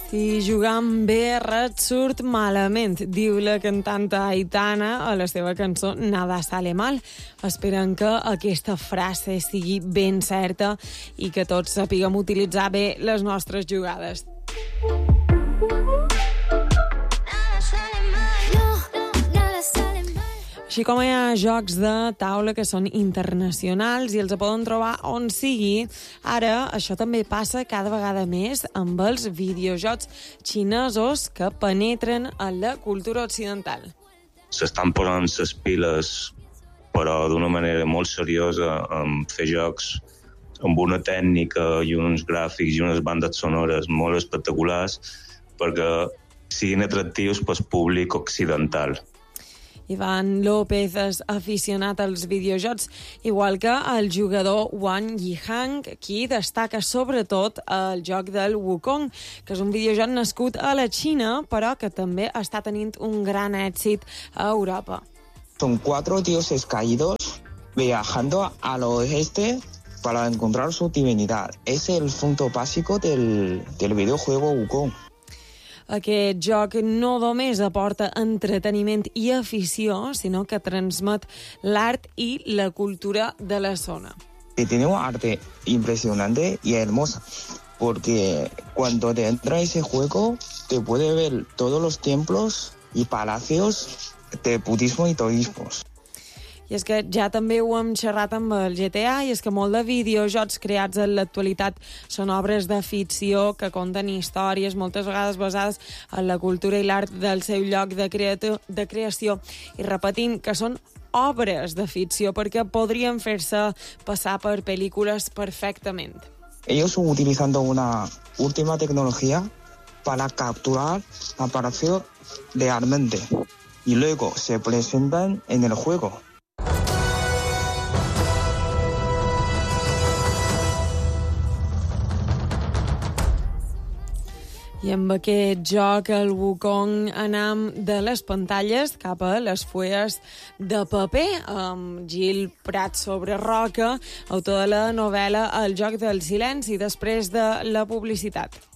Si jugar amb VR et surt malament, diu la cantant Aitana a la seva cançó Nada sale mal. Esperen que aquesta frase sigui ben certa i que tots sapiguem utilitzar bé les nostres jugades. Així com hi ha jocs de taula que són internacionals i els poden trobar on sigui, ara això també passa cada vegada més amb els videojocs xinesos que penetren en la cultura occidental. S'estan posant les piles, però d'una manera molt seriosa, en fer jocs amb una tècnica i uns gràfics i unes bandes sonores molt espectaculars perquè siguin atractius pel públic occidental. Ivan López és aficionat als videojocs, igual que el jugador Wang Yihang, qui destaca sobretot el joc del Wukong, que és un videojoc nascut a la Xina, però que també està tenint un gran èxit a Europa. Son 4 dioses caídos viajando al oeste para encontrar su divinidad. Es el punto básico del videojuego Wukong. Aquest joc no només aporta entreteniment i afició, sinó que transmet l'art i la cultura de la zona. Tiene un arte impresionante y hermosa, porque cuando te entra ese juego te puede ver todos los templos y palacios de budismo y taoísmo. I és que ja també ho hem xerrat amb el GTA, i és que molt de videojocs creats en l'actualitat són obres de ficció que conten històries, moltes vegades basades en la cultura i l'art del seu lloc de creació. I repetim que són obres de ficció perquè podrien fer-se passar per pel·lícules perfectament. Ellos utilizando una última tecnología para capturar la aparición realmente y luego se presentan en el juego. I amb aquest joc, el Wukong, anam de les pantalles cap a les fulles de paper, amb Gil Prat sobre Roca, autor de la novel·la El joc del silenci, després de la publicitat.